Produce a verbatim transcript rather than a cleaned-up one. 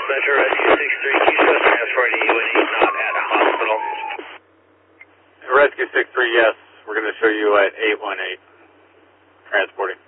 Metro Rescue six three, can you show us transporting you when he's not at a hospital? Rescue six three, yes. We're going to show you at eight one eight, transporting.